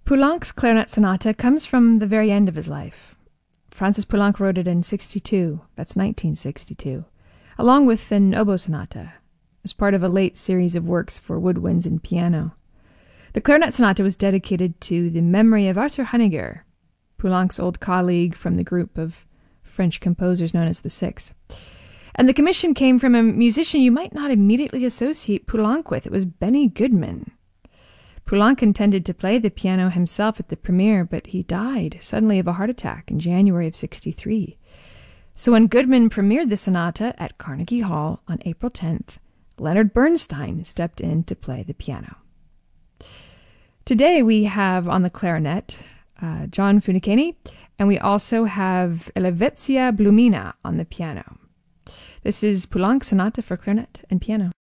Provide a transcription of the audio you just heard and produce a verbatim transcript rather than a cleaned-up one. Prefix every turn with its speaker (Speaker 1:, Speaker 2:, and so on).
Speaker 1: Poulenc's clarinet sonata comes from the very end of his life. Francis Poulenc wrote it in sixty-two, that's nineteen sixty-two, along with an oboe sonata, as part of a late series of works for woodwinds and piano. The clarinet sonata was dedicated to the memory of Arthur Honegger, Poulenc's old colleague from the group of French composers known as the Six. And the commission came from a musician you might not immediately associate Poulenc with. It was Benny Goodman. Poulenc intended to play the piano himself at the premiere, but he died suddenly of a heart attack in January of sixty-three. So when Goodman premiered the sonata at Carnegie Hall on April tenth, Leonard Bernstein stepped in to play the piano. Today we have on the clarinet uh, John Funicani, and we also have Elizaveta Blumina on the piano. This is Poulenc's sonata for clarinet and piano.